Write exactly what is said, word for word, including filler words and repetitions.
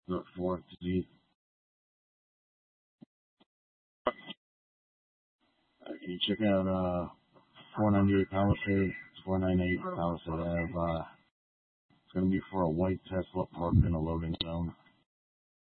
The fourth Z. Uh, can you check out uh four ninety-eight Palisade, four ninety-eight Palisade Ave? Uh, it's gonna be for a white Tesla parked in a loading zone.